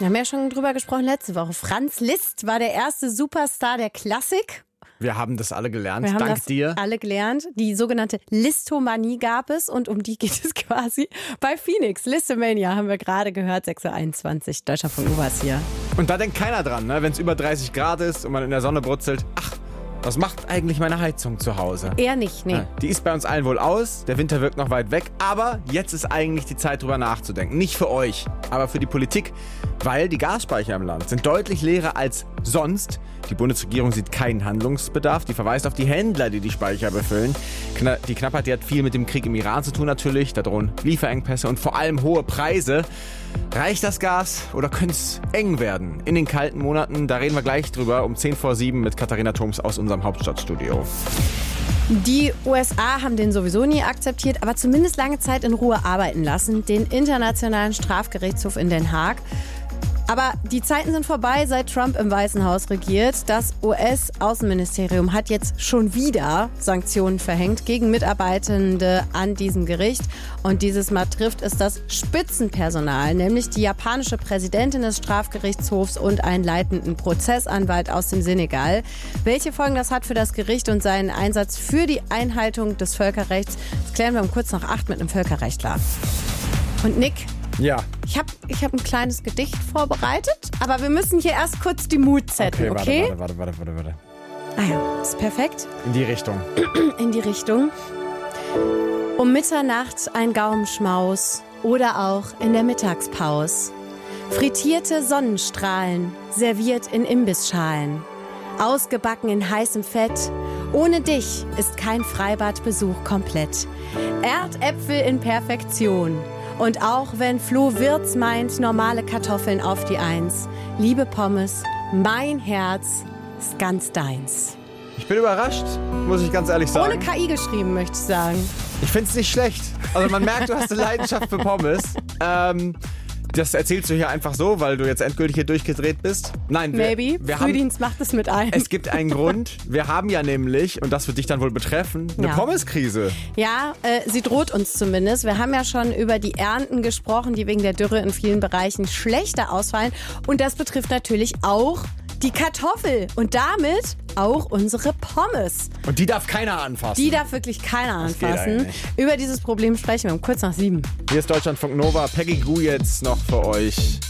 haben ja schon drüber gesprochen letzte Woche. Franz Liszt war der erste Superstar der Klassik. Wir haben das alle gelernt, Wir haben dank das dir. alle gelernt. Die sogenannte Listomanie gab es und um die geht es quasi bei Phoenix. Listomania haben wir gerade gehört, 6.21 Uhr, Deutschlandfunk Nova ist hier. Und da denkt keiner dran, ne? Wenn es über 30 Grad ist und man in der Sonne brutzelt. Ach, was macht eigentlich meine Heizung zu Hause? Eher nicht, nee. Ja, die ist bei uns allen wohl aus, der Winter wirkt noch weit weg, aber jetzt ist eigentlich die Zeit, drüber nachzudenken. Nicht für euch, aber für die Politik, weil die Gasspeicher im Land sind deutlich leerer als sonst. Die Bundesregierung sieht keinen Handlungsbedarf, die verweist auf die Händler, die die Speicher befüllen. Die Knappheit, die hat viel mit dem Krieg im Iran zu tun natürlich, da drohen Lieferengpässe und vor allem hohe Preise. Reicht das Gas oder könnte es eng werden in den kalten Monaten? Da reden wir gleich drüber um 6:50 mit Katharina Thoms aus unserem Hauptstadtstudio. Die USA haben den sowieso nie akzeptiert, aber zumindest lange Zeit in Ruhe arbeiten lassen, den Internationalen Strafgerichtshof in Den Haag. Aber die Zeiten sind vorbei, seit Trump im Weißen Haus regiert. Das US-Außenministerium hat jetzt schon wieder Sanktionen verhängt gegen Mitarbeitende an diesem Gericht. Und dieses Mal trifft es das Spitzenpersonal, nämlich die japanische Präsidentin des Strafgerichtshofs und einen leitenden Prozessanwalt aus dem Senegal. Welche Folgen das hat für das Gericht und seinen Einsatz für die Einhaltung des Völkerrechts, das klären wir um kurz nach 8 mit einem Völkerrechtler. Und Nick? Ja. Ich hab ein kleines Gedicht vorbereitet, aber wir müssen hier erst kurz die Mut setzen, okay? Warte. Ah ja, ist perfekt. In die Richtung. In die Richtung. Um Mitternacht ein Gaumenschmaus oder auch in der Mittagspause. Frittierte Sonnenstrahlen, serviert in Imbissschalen. Ausgebacken in heißem Fett. Ohne dich ist kein Freibadbesuch komplett. Erdäpfel in Perfektion. Und auch wenn Flo Wirtz meint, normale Kartoffeln auf die Eins. Liebe Pommes, mein Herz ist ganz deins. Ich bin überrascht, muss ich ganz ehrlich sagen. Ohne KI geschrieben, möchte ich sagen. Ich finde es nicht schlecht. Also man merkt, du hast eine Leidenschaft für Pommes. Das erzählst du hier einfach so, weil du jetzt endgültig hier durchgedreht bist? Nein, Frühdienst macht es mit ein. Es gibt einen Grund. Wir haben ja nämlich, und das wird dich dann wohl betreffen, eine Pommeskrise. Ja, sie droht uns zumindest. Wir haben ja schon über die Ernten gesprochen, die wegen der Dürre in vielen Bereichen schlechter ausfallen. Und das betrifft natürlich auch die Kartoffel und damit auch unsere Pommes. Und die darf keiner anfassen. Die darf wirklich keiner anfassen. Über dieses Problem sprechen wir um kurz nach 7. Hier ist Deutschlandfunk Nova. Peggy Gou jetzt noch für euch.